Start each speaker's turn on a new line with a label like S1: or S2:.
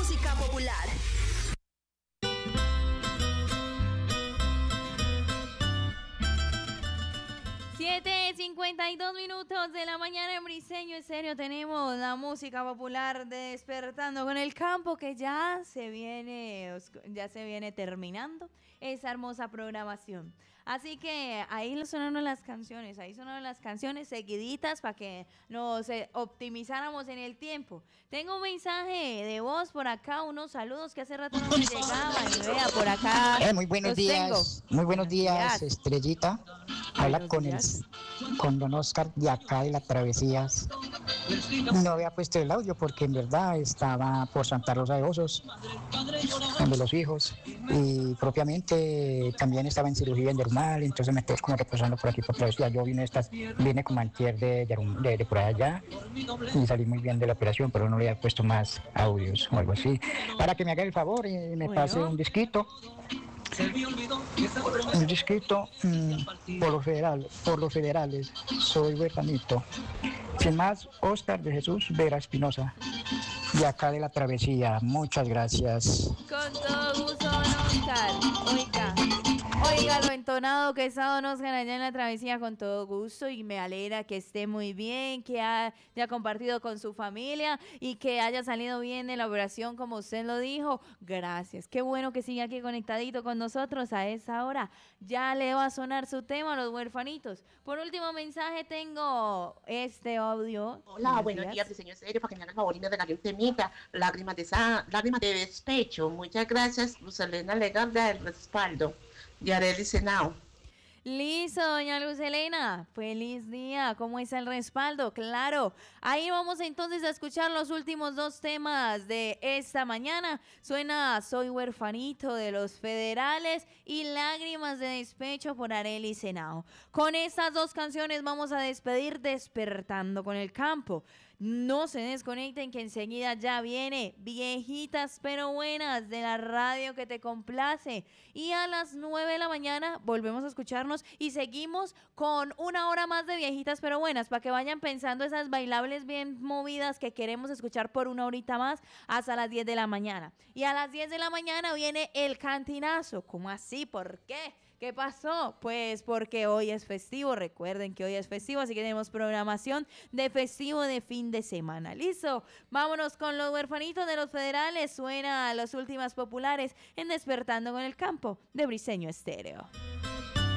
S1: música popular.
S2: 7:52 de la mañana en Briseño Estéreo tenemos la música popular de Despertando con el Campo, que ya se viene terminando esa hermosa programación. Así que ahí sonaron las canciones seguiditas para que nos optimizáramos en el tiempo. Tengo un mensaje de voz por acá, unos saludos que hace rato no me llegaban, y vea por acá.
S3: Muy buenos días, muy buenos días, Estrellita. Habla con don Oscar de acá de la Travesías. No había puesto el audio porque en verdad estaba por Santa Rosa de Osos, donde los hijos, y propiamente también estaba en cirugía normal, entonces me estoy como reposando por aquí por Travesías. Yo vine como antier de por allá y salí muy bien de la operación, pero no le había puesto más audios o algo así. Para que me haga el favor y me pase un disquito. Un disquito por los federales. Soy huerfanito. Sin más, Oscar de Jesús Vera Espinosa, de acá de la Travesía. Muchas gracias.
S2: Con todo gusto, don Oscar. Oiga lo entonado que está don Oscar allá en la Travesía, con todo gusto, y me alegra que esté muy bien, que haya compartido con su familia y que haya salido bien de la operación como usted lo dijo. Gracias, qué bueno que siga aquí conectadito con nosotros a esa hora. Ya le va a sonar su tema, los huerfanitos. Por último mensaje tengo este audio.
S4: Hola, buenos días, Briseño Estéreo, para que me haga el favor y me regale un temita, lágrimas de despecho. Muchas gracias, Luz Elena Legarda, del respaldo. Yareli Senao.
S2: Listo, doña Luz Elena, feliz día, ¿cómo es el respaldo? Claro, ahí vamos entonces a escuchar los últimos dos temas de esta mañana. Suena Soy Huerfanito de los Federales y Lágrimas de Despecho por Arely Senao. Con estas dos canciones vamos a despedir Despertando con el Campo. No se desconecten, que enseguida ya viene Viejitas pero Buenas de la radio que te complace. Y a las 9 de la mañana volvemos a escucharnos y seguimos con una hora más de Viejitas pero Buenas, para que vayan pensando esas bailables bien movidas que queremos escuchar por una horita más hasta las 10 de la mañana. Y a las 10 de la mañana viene el cantinazo. ¿Cómo así? ¿Por qué? ¿Qué pasó? Pues porque hoy es festivo, recuerden que hoy es festivo, así que tenemos programación de festivo de fin de semana. ¿Listo? Vámonos con los huerfanitos de los federales, suena a las últimas populares en Despertando con el Campo de Briseño Estéreo.